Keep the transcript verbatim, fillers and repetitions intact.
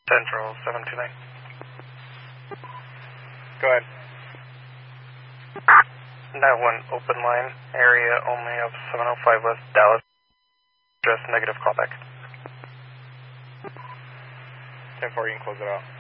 Central seven two nine. Go ahead. That one open line, area only of seven oh five West Dallas. Just negative callback. ten four, you can close it out.